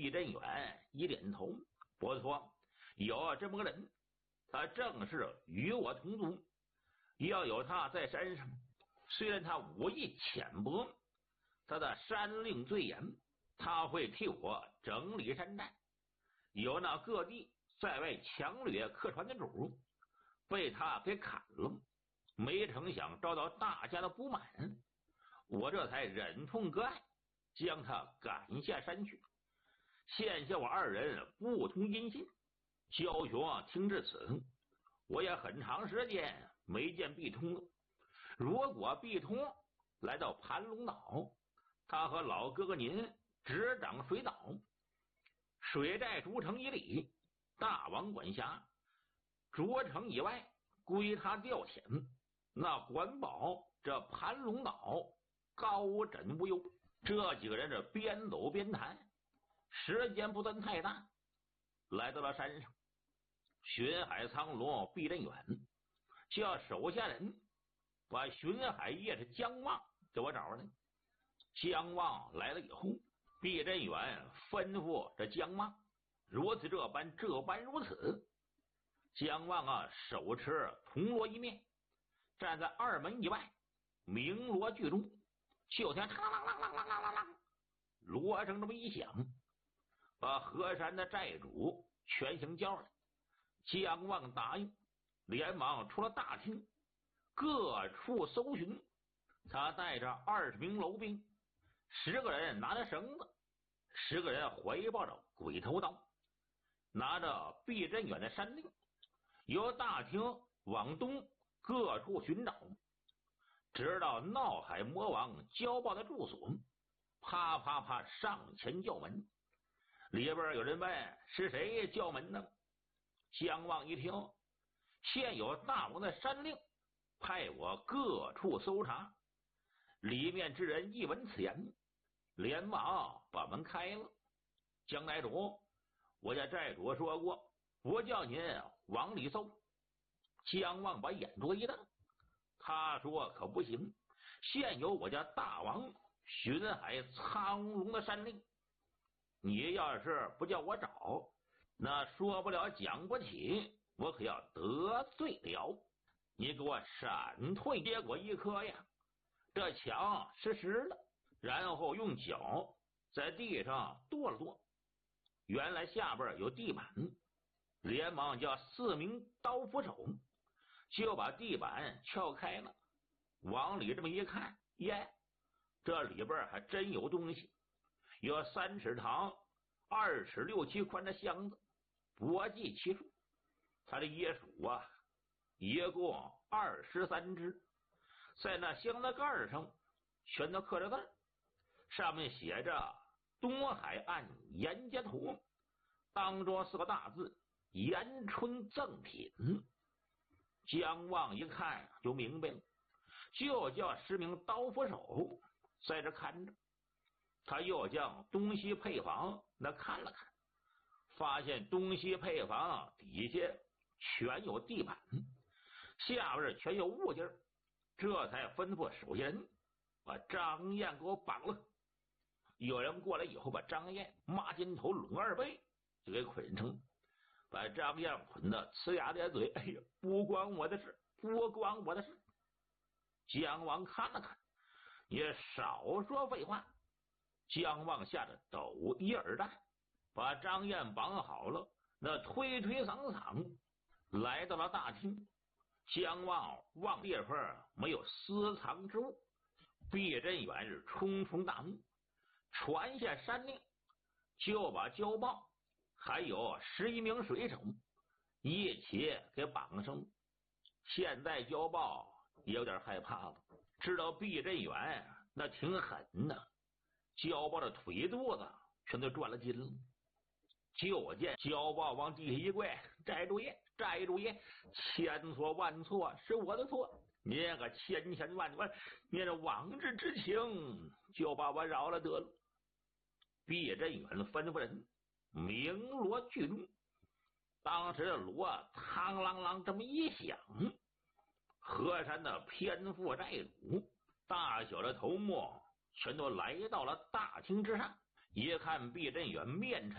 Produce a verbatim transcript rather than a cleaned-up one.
毕振远一点头，不错，有这么个人，他正是与我同族。要有他在山上，虽然他武艺浅薄，他的山令最严，他会替我整理山寨。有那各地在外强掠客船的主，被他给砍了，没成想遭到大家的不满，我这才忍痛割爱，将他赶下山去。现下我二人不通音信，焦雄听至此，我也很长时间没见毕通了。如果毕通来到盘龙岛，他和老哥哥您执掌水岛，水寨竹城以里，大王管辖；竹城以外，归他调遣。那管保这盘龙岛高枕无忧。这几个人这边走边谈，时间不算太大，来到了山上。巡海苍龙毕振远叫手下人把巡海夜的姜望给我找来。姜望来了以后，毕振远吩咐这姜望如此这般这般如此。姜望啊，手持铜锣一面，站在二门以外，鸣锣聚众。就听啷啷啷啷啷啷啷啷，锣声这么一响，把河山的寨主全行叫来。姜望答应，连忙出了大厅，各处搜寻。他带着二十名楼兵，十个人拿着绳子，十个人怀抱着鬼头刀，拿着毕振远的山令，由大厅往东各处寻找，直到闹海魔王焦豹的住所，啪啪啪上前叫门。里边有人问是谁叫门呢？姜望一听，现有大王的山令派我各处搜查。里面之人一闻此言，连忙把门开了。姜寨主，我家寨主说过，不叫您往里搜。姜望把眼珠一瞪，他说可不行，现有我家大王巡海苍龙的山令，你要是不叫我找，那说不了讲不起，我可要得罪了你，给我闪退。结果一颗呀，这墙实实了，然后用脚在地上跺了跺，原来下边有地板，连忙叫四名刀斧手就把地板撬开了。往里这么一看，耶，这里边还真有东西，有三尺长二尺六七宽的箱子，不计其数。他的椰鼠啊，一共二十三只，在那箱子盖上全都刻着字，上面写着东海岸严家图，当中四个大字严春赠品。姜望一看就明白了，就叫十名刀斧手在这看着。他又将东西配房那看了看，发现东西配房底下全有地板，下边全有物件，这才吩咐手下人把张燕给我绑了。有人过来以后，把张燕抹肩头拢二背就给捆成，把张燕捆的呲牙咧嘴，哎呀，不关我的事，不关我的事。姜望看了看，也少说废话。姜望吓得抖一耳蛋，把张燕绑好了，那推推搡搡来到了大厅。姜望望地方没有私藏之物，毕振远是冲冲大怒，传下山令，就把焦豹还有十一名水手一起给绑上了。现在焦豹也有点害怕了，知道毕振远那挺狠的，焦豹的腿肚子全都转了筋了。就见焦豹往地下一跪，寨主爷，寨主爷，千错万错，是我的错，您个千千万万，您这往日之情就把我饶了得了。毕振远吩咐人鸣锣聚众，当时的锣嘡啷啷这么一响，河山的偏副寨主大小的头目全都来到了大厅之上，一看毕振远面沉